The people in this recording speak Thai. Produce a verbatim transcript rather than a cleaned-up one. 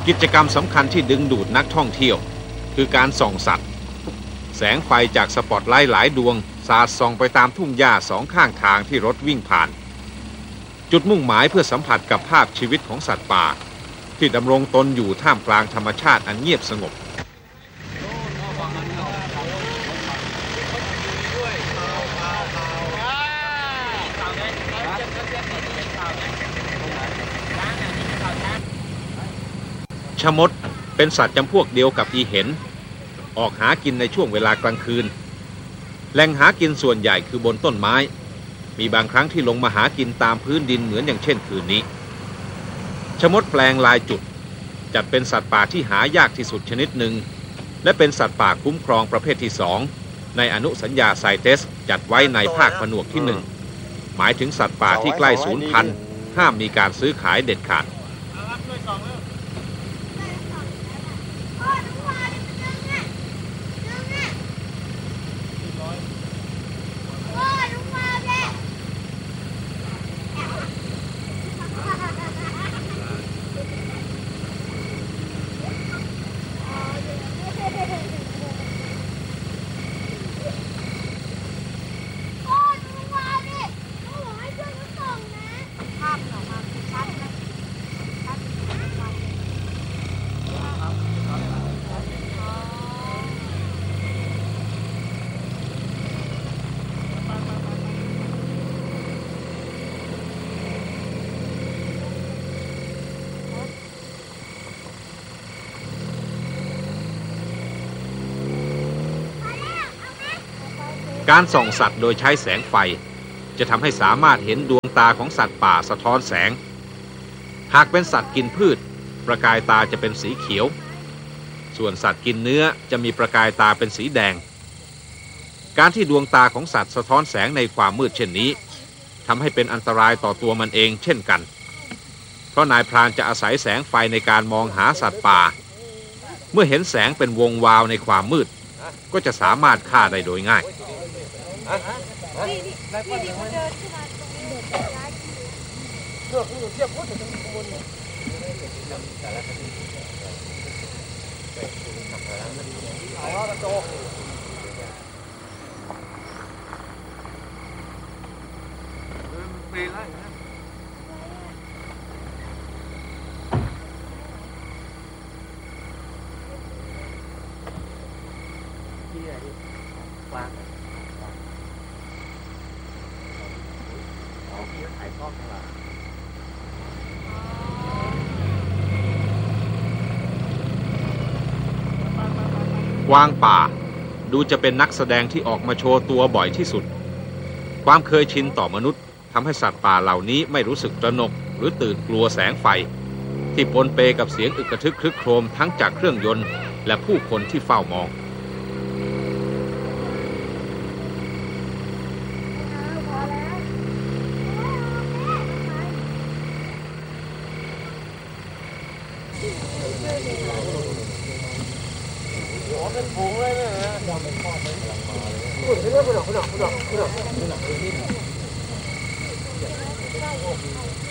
กิจกรรมสำคัญที่ดึงดูดนักท่องเที่ยวคือการส่องสัตว์แสงไฟจากสปอตไลท์หลายดวงสาดส่องไปตามทุ่งหญ้าสองข้างทางที่รถวิ่งผ่านจุดมุ่งหมายเพื่อสัมผัสกับภาพชีวิตของสัตว์ป่าที่ดำรงตนอยู่ท่ามกลางธรรมชาติอันเงียบสงบชมดเป็นสัตว์จำพวกเดียวกับอีเห็นออกหากินในช่วงเวลากลางคืนแหล่งหากินส่วนใหญ่คือบนต้นไม้มีบางครั้งที่ลงมาหากินตามพื้นดินเหมือนอย่างเช่นคืนนี้ชมดแปลงลายจุดจัดเป็นสัตว์ป่าที่หายากที่สุดชนิดหนึ่งและเป็นสัตว์ป่าคุ้มครองประเภทที่สองในอนุสัญญาไซเตสจัดไว้ในภาคผนวกที่หนึ่งหมายถึงสัตว์ป่าที่ใกล้สูญพันธุ์ห้ามมีการซื้อขายเด็ดขาดการส่องสัตว์โดยใช้แสงไฟจะทำให้สามารถเห็นดวงตาของสัตว์ป่าสะท้อนแสงหากเป็นสัตว์กินพืชประกายตาจะเป็นสีเขียวส่วนสัตว์กินเนื้อจะมีประกายตาเป็นสีแดงการที่ดวงตาของสัตว์สะท้อนแสงในความมืดเช่นนี้ทำให้เป็นอันตรายต่อตัวมันเองเช่นกันเพราะนายพรานจะอาศัยแสงไฟในการมองหาสัตว์ป่าเมื่อเห็นแสงเป็นวงวาวในความมืดก็จะสามารถฆ่าได้โดยง่ายนี่นี่นี่นี่เขาเดินขึ้นมาตรงนี้เลือกเทียบพูดถึงข้างบนเนี่ยเอาละกระโจกปีนไล่ที่ไหนวางกวางป่าดูจะเป็นนักแสดงที่ออกมาโชว์ตัวบ่อยที่สุดความเคยชินต่อมนุษย์ทำให้สัตว์ป่าเหล่านี้ไม่รู้สึกตระหนกหรือตื่นกลัวแสงไฟที่ปนเปกับเสียงอึกกระทึกครึกโครมทั้งจากเครื่องยนต์และผู้คนที่เฝ้ามองเป็นผงเลยนะดำเป็นข้อเป็นหลังมาเลยคุณเรื่องคุณหรอกคุณหรอกคุณหรอกคุณหรอกคุณหรอก